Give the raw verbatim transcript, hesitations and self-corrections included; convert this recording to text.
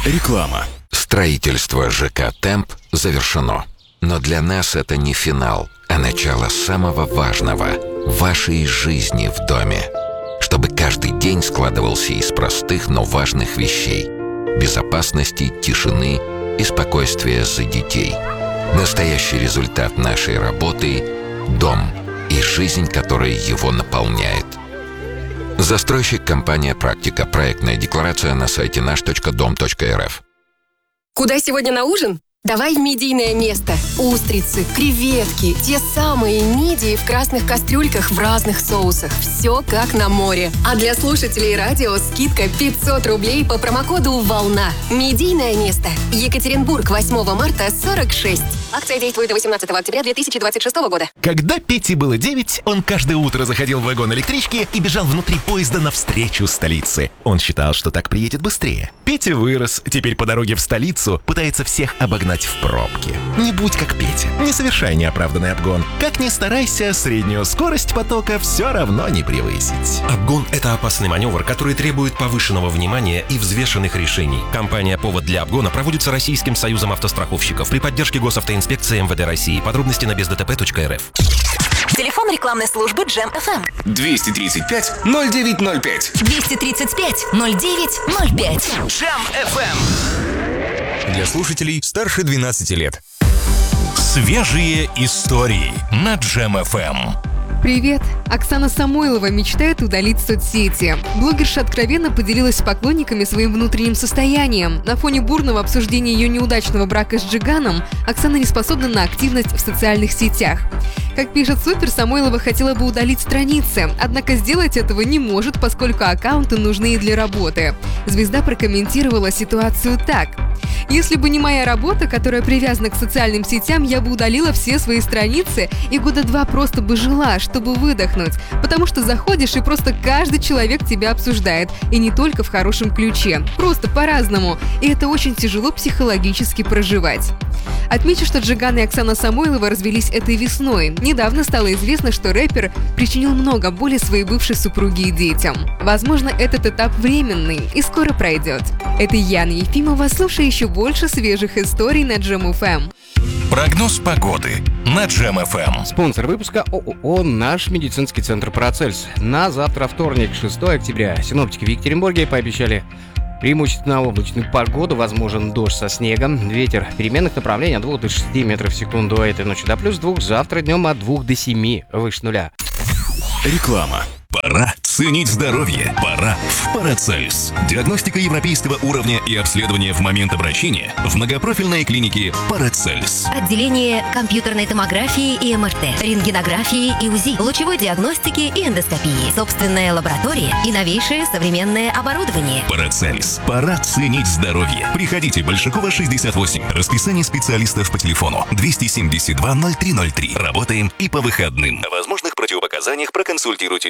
Реклама. Строительство ЖК «Темп» завершено. Но для нас это не финал, а начало самого важного – вашей жизни в доме. Чтобы каждый день складывался из простых, но важных вещей – безопасности, тишины и спокойствия за детей. Настоящий результат нашей работы – дом и жизнь, которая его наполняет. Застройщик компания «Практика». Проектная декларация на сайте наш точка дом точка эр эф. Куда сегодня на ужин? Давай в медийное место. Устрицы, креветки, те самые мидии в красных кастрюльках в разных соусах. Все как на море. А для слушателей радио скидка пятьсот рублей по промокоду «Волна». Медийное место. Екатеринбург, восьмого марта, сорок шесть. Акция действует до восемнадцатого октября две тысячи двадцать шестого года. Когда Пете было девять, он каждое утро заходил в вагон электрички и бежал внутри поезда навстречу столице. Он считал, что так приедет быстрее. Петя вырос, теперь по дороге в столицу пытается всех обогнать в пробке. Не будь как Петя, не совершай неоправданный обгон. Как ни старайся, среднюю скорость потока все равно не превысить. Обгон – это опасный маневр, который требует повышенного внимания и взвешенных решений. Кампания «Повод для обгона» проводится Российским союзом автостраховщиков при поддержке госавтоинспекции эм вэ дэ России. Подробности на без дэ тэ пэ точка эр эф. Телефон рекламной службы Джем эф эм. двести тридцать пять ноль девять ноль пять. двести тридцать пять ноль девять ноль пять. Джем эф эм. Для слушателей старше двенадцати лет. Свежие истории на Джем эф эм. Привет! Оксана Самойлова мечтает удалить соцсети. Блогерша откровенно поделилась с поклонниками своим внутренним состоянием. На фоне бурного обсуждения ее неудачного брака с Джиганом Оксана не способна на активность в социальных сетях. Как пишет Супер, Самойлова хотела бы удалить страницы, однако сделать этого не может, поскольку аккаунты нужны и для работы. Звезда прокомментировала ситуацию так. «Если бы не моя работа, которая привязана к социальным сетям, я бы удалила все свои страницы и года два просто бы жила, чтобы выдохнуть, потому что заходишь и просто каждый человек тебя обсуждает, и не только в хорошем ключе, просто по-разному, и это очень тяжело психологически проживать». Отмечу, что Джиган и Оксана Самойлова развелись этой весной. Недавно стало известно, что рэпер причинил много боли своей бывшей супруге и детям. Возможно, этот этап временный и скоро пройдет. Это Яна Ефимова. Слушай еще больше свежих историй на Джем эф эм. Прогноз погоды на Джем эф эм. Спонсор выпуска ООО «Наш медицинский центр Парацельс». На завтра, вторник, шестого октября, синоптики в Екатеринбурге пообещали преимущественно облачную погоду, возможен дождь со снегом, ветер переменных направлений от двух до шести метров в секунду, а этой ночью до плюс двух, завтра днем от двух до семи, выше нуля. Реклама. Пора ценить здоровье. Пора в Парацельс. Диагностика европейского уровня и обследование в момент обращения в многопрофильной клинике Парацельс. Отделение компьютерной томографии и эм эр тэ, рентгенографии и УЗИ, лучевой диагностики и эндоскопии, собственная лаборатория и новейшее современное оборудование. Парацельс. Пора ценить здоровье. Приходите, Большакова, шестьдесят восемь. Расписание специалистов по телефону двести семьдесят два ноль три ноль три. Работаем и по выходным. О возможных противопоказаниях проконсультируйтесь